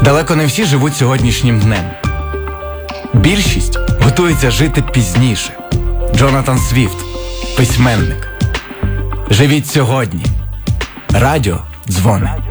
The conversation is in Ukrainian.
Далеко не всі живуть сьогоднішнім днем. Більшість готується жити пізніше. Джонатан Свіфт, письменник. Живіть сьогодні. Радіо дзвони.